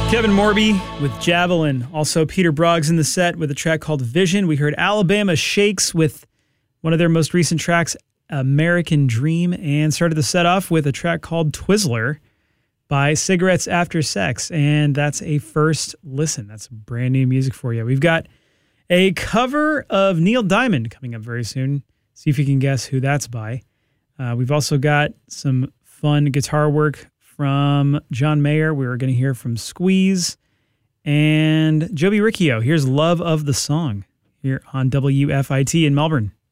Kevin Morby with Javelin. Also, Peter Broggs in the set with a track called Vision. We heard Alabama Shakes with one of their most recent tracks, American Dream, and started the set off with a track called Twizzler by Cigarettes After Sex. And that's a first listen. That's brand new music for you. We've got a cover of Neil Diamond coming up very soon. See if you can guess who that's by. We've also got some fun guitar work from John Mayer. We were going to hear from Squeeze and Joby Riccio. Here's Love of the Song here on WFIT in Melbourne.